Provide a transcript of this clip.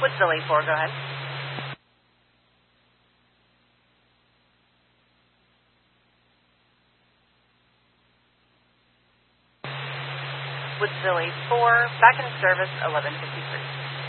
Woodsville 84, go ahead. Woodsville 84, back in service 1153.